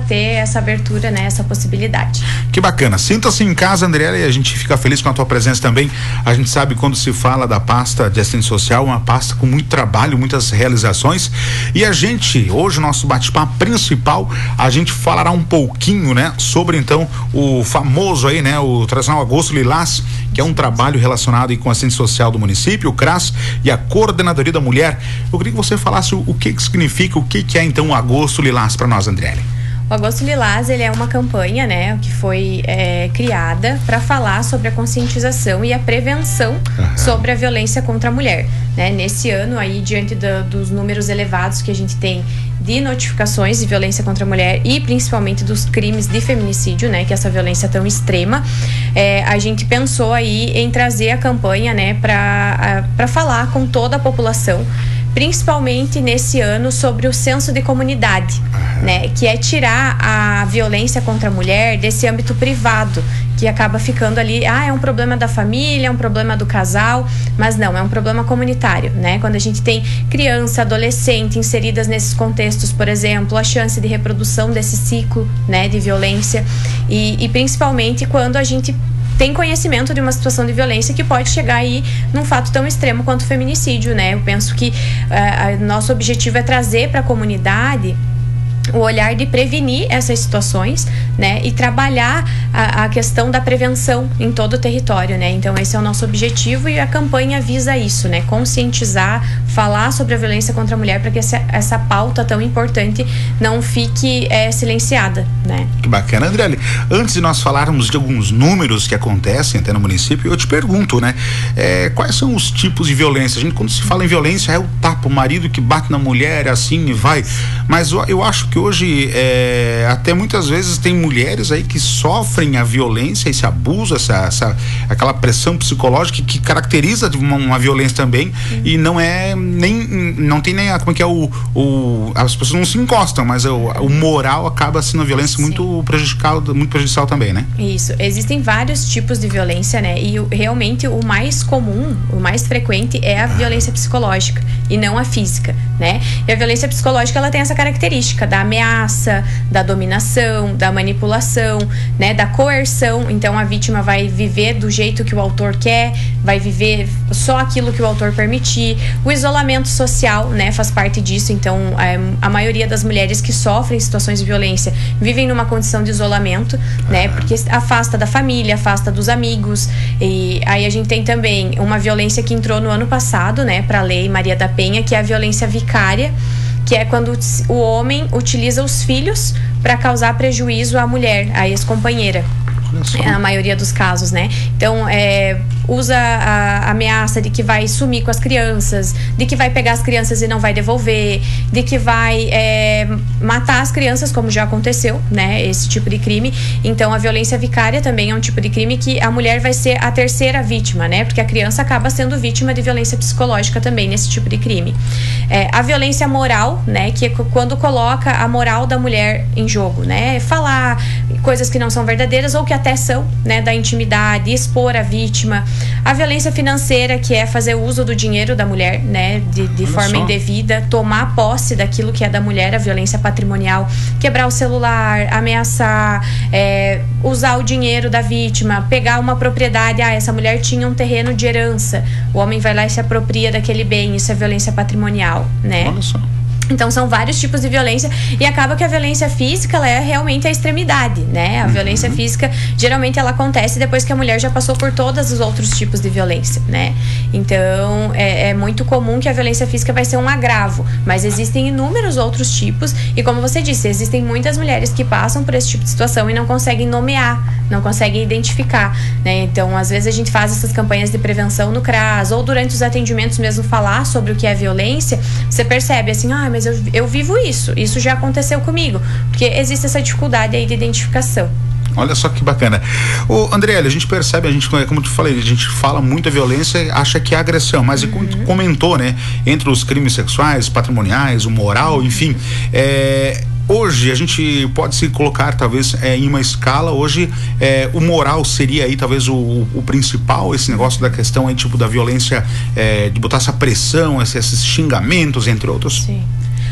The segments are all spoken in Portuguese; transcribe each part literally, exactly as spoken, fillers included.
ter essa abertura, né, essa possibilidade. Que bacana. Sinta-se em casa, Andriele, e a gente fica feliz com a tua presença também. A gente sabe quando se fala da pasta de assistência social, uma pasta com muito trabalho, muitas realizações. E a gente, hoje, o nosso bate-papo principal, a gente falará um pouquinho, né, sobre então o famoso aí, né, o tradicional Agosto Lilás, que é um trabalho relacionado aí com a assistência social do município, o CRAS e a Coordenadoria da Mulher. Eu queria que você falasse o, o que que significa, o que que é então o Agosto Lilás para nós, Andriele. O Agosto Lilás, ele é uma campanha, né, que foi é, criada para falar sobre a conscientização e a prevenção uhum. sobre a violência contra a mulher, né? Nesse ano aí, diante do, dos números elevados que a gente tem de notificações de violência contra a mulher e principalmente dos crimes de feminicídio, né, que essa violência tão extrema, é, a gente pensou aí em trazer a campanha, né, para para falar com toda a população, principalmente nesse ano, sobre o senso de comunidade, né, que é tirar a violência contra a mulher desse âmbito privado, que acaba ficando ali, ah, é um problema da família, é um problema do casal, mas não, é um problema comunitário, né? Quando a gente tem criança, adolescente inseridas nesses contextos, por exemplo, a chance de reprodução desse ciclo, né, de violência, e, e principalmente quando a gente tem conhecimento de uma situação de violência que pode chegar aí num fato tão extremo quanto o feminicídio, né? Eu penso que uh, nosso objetivo é trazer para a comunidade o olhar de prevenir essas situações, né, e trabalhar a, a questão da prevenção em todo o território, né? Então esse é o nosso objetivo e a campanha visa isso, né? Conscientizar, falar sobre a violência contra a mulher para que essa, essa pauta tão importante não fique é, silenciada, né? Que bacana, Andriele. Antes de nós falarmos de alguns números que acontecem até no município, eu te pergunto, né, é, quais são os tipos de violência? A gente, quando se fala em violência, é o tapa, o marido que bate na mulher, assim e vai, mas eu, eu acho que hoje é, até muitas vezes tem mulheres aí que sofrem a violência, esse abuso, essa, essa aquela pressão psicológica que, que caracteriza uma, uma violência também, uhum. e não é nem, não tem nem a, como é que é o, o as pessoas não se encostam, mas o, o moral acaba sendo uma violência muito prejudicial, muito prejudicial também, né? Isso, existem vários tipos de violência, né? E o, realmente o mais comum, o mais frequente é a ah. violência psicológica e não a física, né? E a violência psicológica, ela tem essa característica da ameaça, da dominação, da manipulação, né, da coerção. Então a vítima vai viver do jeito que o autor quer, vai viver só aquilo que o autor permitir. O isolamento social, né, faz parte disso. Então a, a maioria das mulheres que sofrem situações de violência vivem numa condição de isolamento, né, porque afasta da família, afasta dos amigos. E aí a gente tem também uma violência que entrou no ano passado, né, para a Lei Maria da Penha, que é a violência vicária, que é quando o homem utiliza os filhos para causar prejuízo à mulher, à ex-companheira. É a maioria dos casos, né? Então, é, usa a ameaça de que vai sumir com as crianças, de que vai pegar as crianças e não vai devolver, de que vai é, matar as crianças, como já aconteceu, né? Esse tipo de crime. Então, a violência vicária também é um tipo de crime que a mulher vai ser a terceira vítima, né? Porque a criança acaba sendo vítima de violência psicológica também nesse tipo de crime. É, a violência moral, né? Que é quando coloca a moral da mulher em jogo, né? Falar coisas que não são verdadeiras ou que até são, né, da intimidade, expor a vítima. A violência financeira, que é fazer uso do dinheiro da mulher, né, de, de forma só. indevida, tomar posse daquilo que é da mulher, a violência patrimonial, quebrar o celular, ameaçar, é, usar o dinheiro da vítima, pegar uma propriedade, ah, essa mulher tinha um terreno de herança, o homem vai lá e se apropria daquele bem, isso é violência patrimonial, né? Olha só. Então são vários tipos de violência e acaba que a violência física, ela é realmente a extremidade, né? A uhum. violência física, geralmente ela acontece depois que a mulher já passou por todos os outros tipos de violência, né? Então é, é muito comum que a violência física vai ser um agravo, mas existem inúmeros outros tipos e, como você disse, existem muitas mulheres que passam por esse tipo de situação e não conseguem nomear, não conseguem identificar, né? Então às vezes a gente faz essas campanhas de prevenção no CRAS ou durante os atendimentos mesmo falar sobre o que é violência, você percebe assim, ah, mas eu, eu vivo isso, isso já aconteceu comigo, porque existe essa dificuldade aí de identificação. Olha só que bacana. Ô, Andriele, a gente percebe, a gente, como tu falei, a gente fala muito a violência e acha que é agressão, mas uhum. como tu comentou, né, entre os crimes sexuais, patrimoniais, o moral, enfim, é... Hoje a gente pode se colocar talvez é, em uma escala, hoje é, o moral seria aí talvez o, o principal, esse negócio da questão aí tipo da violência, é, de botar essa pressão, esses, esses xingamentos, entre outros. Sim.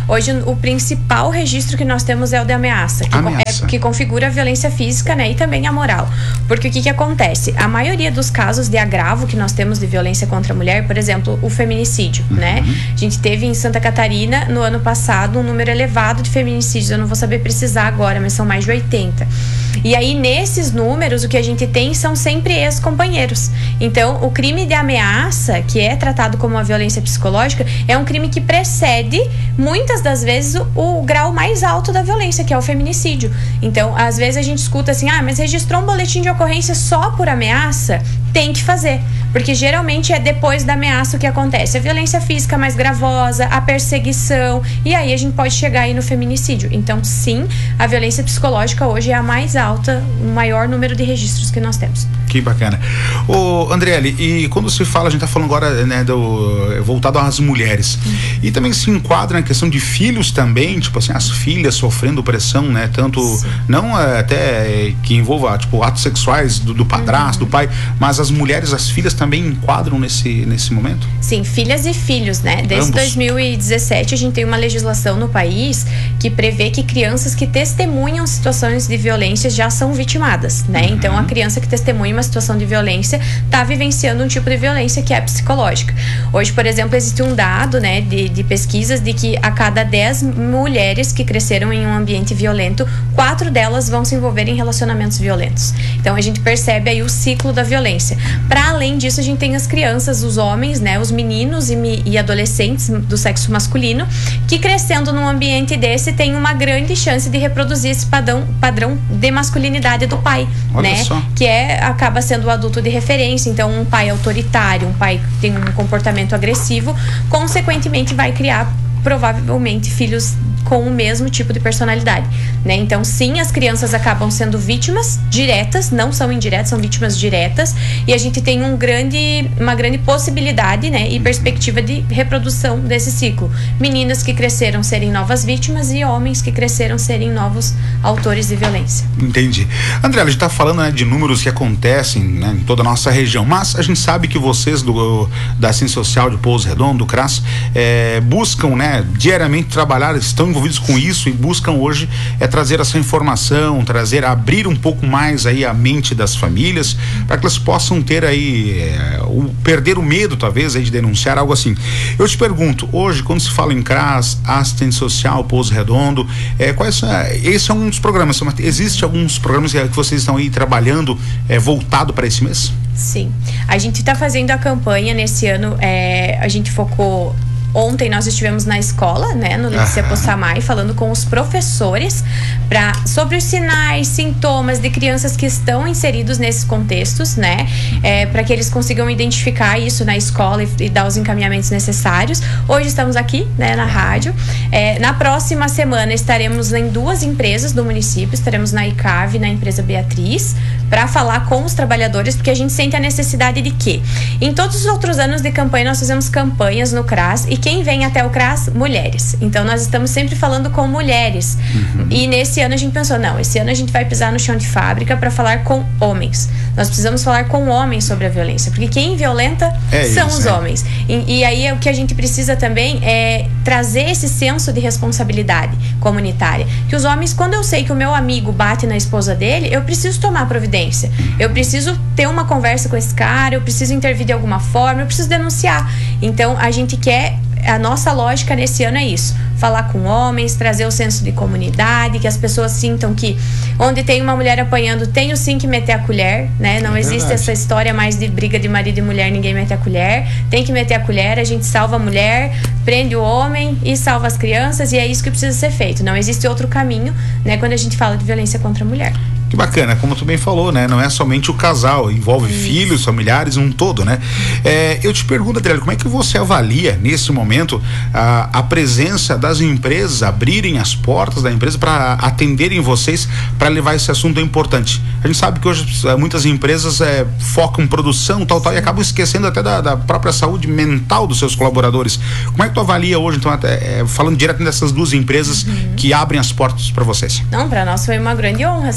Hoje o principal registro que nós temos é o de ameaça, que, ameaça. É, que configura a violência física, né, e também a moral. Porque o que que acontece? A maioria dos casos de agravo que nós temos de violência contra a mulher, por exemplo, o feminicídio, uhum. né? A gente teve em Santa Catarina, no ano passado, um número elevado de feminicídios. Eu não vou saber precisar agora, mas são mais de oitenta. E aí, nesses números, o que a gente tem são sempre ex-companheiros. Então, o crime de ameaça, que é tratado como uma violência psicológica, é um crime que precede, muitas das vezes, o, o grau mais alto da violência, que é o feminicídio. Então, às vezes a gente escuta assim, ah, mas registrou um boletim de ocorrência só por ameaça? Tem que fazer, porque geralmente é depois da ameaça o que acontece. A violência física mais gravosa, a perseguição, e aí a gente pode chegar aí no feminicídio. Então, sim, a violência psicológica hoje é a mais alta, o maior número de registros que nós temos. Que bacana. Ô, Andriele, e quando se fala, a gente tá falando agora, né, do, voltado às mulheres, hum. e também se enquadra na questão de filhos também, tipo assim, as filhas sofrendo pressão, né, tanto, sim. não é, até que envolva, tipo, atos sexuais do, do padrasto, uhum. do pai, mas as mulheres, as filhas também enquadram nesse, nesse momento? Sim, filhas e filhos, né? Desde Ambos. dois mil e dezessete a gente tem uma legislação no país que prevê que crianças que testemunham situações de violência já são vitimadas, né? Uhum. Então a criança que testemunha uma situação de violência está vivenciando um tipo de violência que é psicológica. Hoje, por exemplo, existe um dado, né, de, de pesquisas de que a cada dez mulheres que cresceram em um ambiente violento, quatro delas vão se envolver em relacionamentos violentos. Então a gente percebe aí o ciclo da violência. Para além disso, a gente tem as crianças, os homens, né, os meninos e, e adolescentes do sexo masculino, que crescendo num ambiente desse tem uma grande chance de reproduzir esse padrão, padrão de masculinidade do pai, Olha né? Só. Que é, acaba sendo o adulto de referência. Então, um pai autoritário, um pai que tem um comportamento agressivo, consequentemente vai criar provavelmente filhos com o mesmo tipo de personalidade, né? Então, sim, as crianças acabam sendo vítimas diretas, não são indiretas, são vítimas diretas, e a gente tem um grande, uma grande possibilidade, né, e perspectiva de reprodução desse ciclo. Meninas que cresceram serem novas vítimas e homens que cresceram serem novos autores de violência. Entendi. André, a gente está falando, né, de números que acontecem, né, em toda a nossa região, mas a gente sabe que vocês do, da Ciência Social de Pouso Redondo, do CRAS, é, buscam, né, diariamente trabalhar, estão envolvidos com isso e buscam hoje é trazer essa informação, trazer, abrir um pouco mais aí a mente das famílias para que elas possam ter aí é, o, perder o medo talvez aí de denunciar algo assim. Eu te pergunto, hoje quando se fala em CRAS, Assistente Social, Pouso Redondo, é, quais são, esse é um dos programas, mas existe alguns programas que vocês estão aí trabalhando é, voltado para esse mês? Sim, a gente está fazendo a campanha nesse ano, é, a gente focou. Ontem nós estivemos na escola, né, no Liceu Possamay, falando com os professores pra, sobre os sinais, sintomas de crianças que estão inseridos nesses contextos, né, é, para que eles consigam identificar isso na escola e, e dar os encaminhamentos necessários. Hoje estamos aqui, né, na rádio. É, na próxima semana estaremos em duas empresas do município, estaremos na I C A V e na empresa Beatriz, para falar com os trabalhadores, porque a gente sente a necessidade de quê? Em todos os outros anos de campanha, nós fizemos campanhas no CRAS e quem vem até o CRAS? Mulheres. Então, nós estamos sempre falando com mulheres. Uhum. E nesse ano a gente pensou, não, esse ano a gente vai pisar no chão de fábrica para falar com homens. Nós precisamos falar com homens sobre a violência, porque quem violenta é são isso, os é. homens. E, e aí o que a gente precisa também é trazer esse senso de responsabilidade comunitária. Que os homens, quando eu sei que o meu amigo bate na esposa dele, eu preciso tomar providência. Eu preciso ter uma conversa com esse cara, eu preciso intervir de alguma forma, eu preciso denunciar. Então, a gente quer... A nossa lógica nesse ano é isso, falar com homens, trazer o senso de comunidade, que as pessoas sintam que onde tem uma mulher apanhando, tenho sim que meter a colher, né? Não é existe verdade. Essa história mais de briga de marido e mulher, ninguém mete a colher, tem que meter a colher, a gente salva a mulher, prende o homem e salva as crianças, e é isso que precisa ser feito, não existe outro caminho, né? Quando a gente fala de violência contra a mulher. Que bacana, como tu bem falou, né? Não é somente o casal, envolve Isso. filhos, familiares, um todo, né? É, eu te pergunto, Adriana, como é que você avalia nesse momento a, a presença das empresas, abrirem as portas da empresa para atenderem vocês, para levar esse assunto importante? A gente sabe que hoje muitas empresas é, focam em produção, tal, tal, e acabam esquecendo até da, da própria saúde mental dos seus colaboradores. Como é que tu avalia hoje, então, até, é, falando direto dessas duas empresas uhum. que abrem as portas para vocês? Não, para nós foi uma grande honra, assim, né? Porque a gente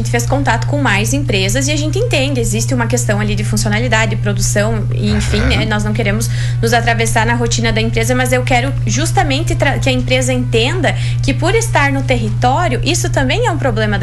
gente fez contato com mais empresas e a gente entende, existe uma questão ali de funcionalidade, de produção, e enfim, né? Nós não queremos nos atravessar na rotina da empresa, mas eu quero justamente que a empresa entenda que por estar no território, isso também é um problema